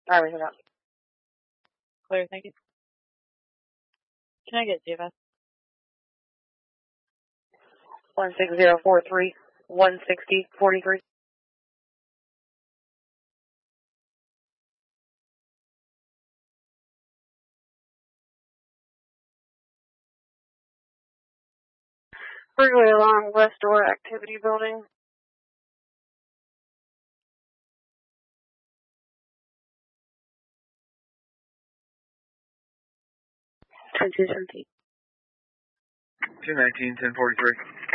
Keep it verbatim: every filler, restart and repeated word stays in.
Alright, hold up. Clear, thank you. Can I get C F S? one six zero four three, one sixty, forty-three. Freeway along West Door Activity Building. two two seventeen. two nineteen, ten forty-three.